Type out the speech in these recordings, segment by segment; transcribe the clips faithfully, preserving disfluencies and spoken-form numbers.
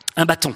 un bâton.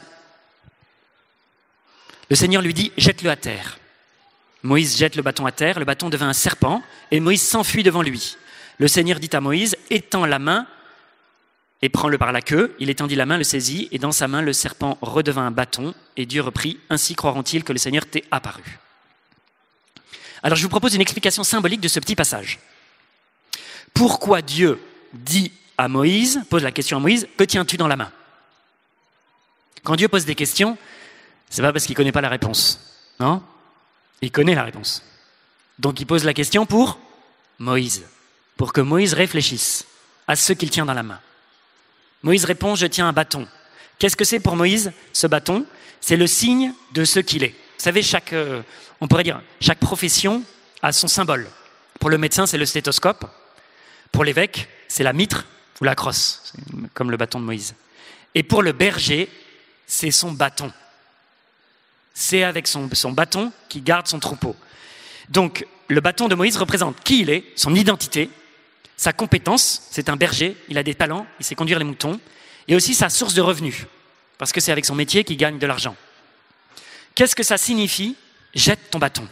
Le Seigneur lui dit « jette-le à terre ». Moïse jette le bâton à terre, le bâton devint un serpent et Moïse s'enfuit devant lui. Le Seigneur dit à Moïse « étends la main et prends-le par la queue ». Il étendit la main, le saisit et dans sa main le serpent redevint un bâton et Dieu reprit « ainsi croiront-ils que le Seigneur t'est apparu ». Alors je vous propose une explication symbolique de ce petit passage. Pourquoi Dieu dit à Moïse, pose la question à Moïse « que tiens-tu dans la main ?» Quand Dieu pose des questions, c'est pas parce qu'il ne connaît pas la réponse, non ? Il connaît la réponse. Donc il pose la question pour Moïse, pour que Moïse réfléchisse à ce qu'il tient dans la main. Moïse répond, je tiens un bâton. Qu'est-ce que c'est pour Moïse, ce bâton ? C'est le signe de ce qu'il est. Vous savez, chaque, euh, on pourrait dire, chaque profession a son symbole. Pour le médecin, c'est le stéthoscope. Pour l'évêque, c'est la mitre ou la crosse, comme le bâton de Moïse. Et pour le berger, c'est son bâton. C'est avec son, son bâton qu'il garde son troupeau. Donc, le bâton de Moïse représente qui il est, son identité, sa compétence, c'est un berger, il a des talents, il sait conduire les moutons, et aussi sa source de revenus, parce que c'est avec son métier qu'il gagne de l'argent. Qu'est-ce que ça signifie ? Jette ton bâton.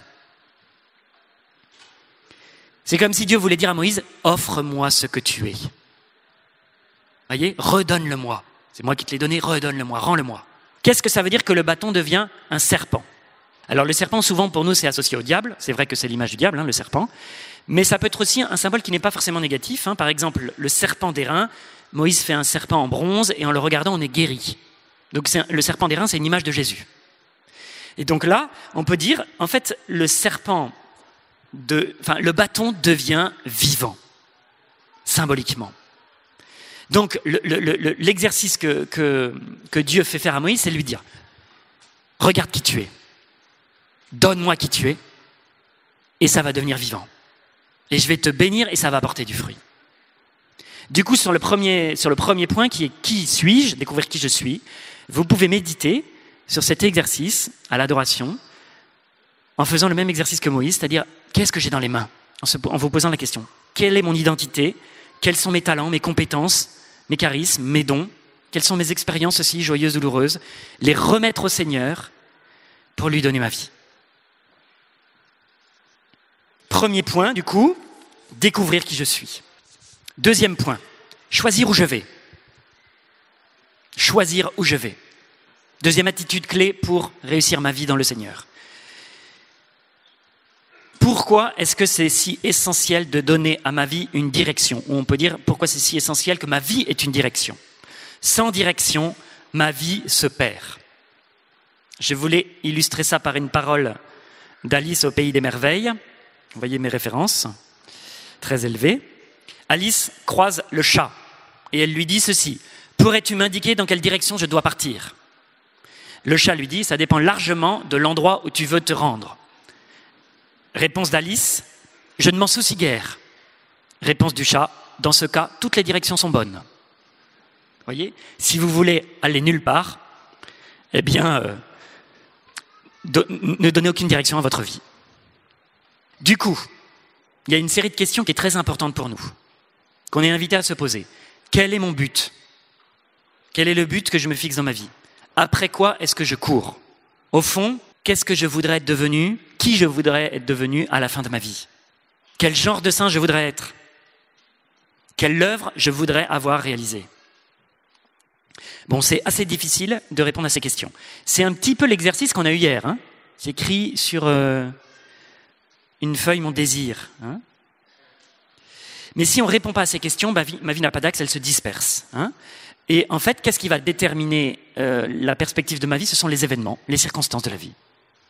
C'est comme si Dieu voulait dire à Moïse, offre-moi ce que tu es. Voyez, redonne-le-moi. C'est moi qui te l'ai donné, redonne-le-moi, rends-le-moi. Qu'est-ce que ça veut dire que le bâton devient un serpent ? Alors le serpent, souvent pour nous, c'est associé au diable. C'est vrai que c'est l'image du diable, hein, le serpent. Mais ça peut être aussi un symbole qui n'est pas forcément négatif. Hein. Par exemple, le serpent d'airain, Moïse fait un serpent en bronze et en le regardant, on est guéri. Donc c'est un, le serpent d'airain, c'est une image de Jésus. Et donc là, on peut dire, en fait, le serpent, de, enfin, le bâton devient vivant, symboliquement. Donc, le, le, le, l'exercice que, que, que Dieu fait faire à Moïse, c'est de lui dire « Regarde qui tu es, donne-moi qui tu es, et ça va devenir vivant. Et je vais te bénir et ça va apporter du fruit. » Du coup, sur le premier, sur le premier point qui est « Qui suis-je ?» découvrir qui je suis, vous pouvez méditer sur cet exercice à l'adoration en faisant le même exercice que Moïse, c'est-à-dire « Qu'est-ce que j'ai dans les mains ?» en, se, en vous posant la question « Quelle est mon identité ? Quels sont mes talents, mes compétences ? Mes charismes, mes dons, quelles sont mes expériences aussi, joyeuses, douloureuses, les remettre au Seigneur pour lui donner ma vie. Premier point, du coup, découvrir qui je suis. Deuxième point, choisir où je vais. Choisir où je vais. Deuxième attitude clé pour réussir ma vie dans le Seigneur. Pourquoi est-ce que c'est si essentiel de donner à ma vie une direction ? Ou on peut dire pourquoi c'est si essentiel que ma vie est une direction. Sans direction, ma vie se perd. Je voulais illustrer ça par une parole d'Alice au Pays des Merveilles. Vous voyez mes références, très élevées. Alice croise le chat et elle lui dit ceci. « Pourrais-tu m'indiquer dans quelle direction je dois partir ?» Le chat lui dit « Ça dépend largement de l'endroit où tu veux te rendre. » Réponse d'Alice, je ne m'en soucie guère. Réponse du chat, dans ce cas, toutes les directions sont bonnes. Vous voyez, si vous voulez aller nulle part, eh bien, euh, do- ne donnez aucune direction à votre vie. Du coup, il y a une série de questions qui est très importante pour nous, qu'on est invité à se poser. Quel est mon but ? Quel est le but que je me fixe dans ma vie ? Après quoi est-ce que je cours ? Au fond, qu'est-ce que je voudrais être devenu ? Qui je voudrais être devenu à la fin de ma vie ? Quel genre de saint je voudrais être ? Quelle œuvre je voudrais avoir réalisée ? Bon, c'est assez difficile de répondre à ces questions. C'est un petit peu l'exercice qu'on a eu hier. Hein. J'ai écrit sur euh, une feuille mon désir. Hein. Mais si on ne répond pas à ces questions, bah, ma vie n'a pas d'axe, elle se disperse. Hein. Et en fait, qu'est-ce qui va déterminer euh, la perspective de ma vie ? Ce sont les événements, les circonstances de la vie.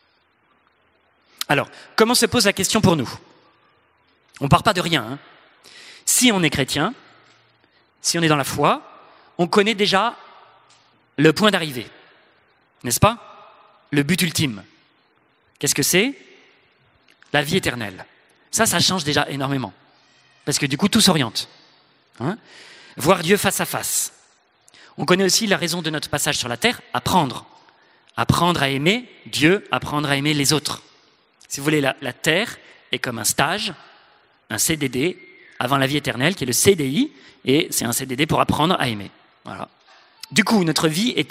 Alors, comment se pose la question pour nous ? On ne part pas de rien. Hein. Si on est chrétien, si on est dans la foi, on connaît déjà le point d'arrivée, n'est-ce pas ? Le but ultime. Qu'est-ce que c'est ? La vie éternelle. Ça, ça change déjà énormément. Parce que du coup, tout s'oriente. Hein ? Voir Dieu face à face. On connaît aussi la raison de notre passage sur la terre, apprendre. Apprendre à aimer Dieu, apprendre à aimer les autres. Si vous voulez, la, la terre est comme un stage, un C D D, avant la vie éternelle, qui est le C D I, et c'est un C D D pour apprendre à aimer. Voilà. Du coup, notre vie est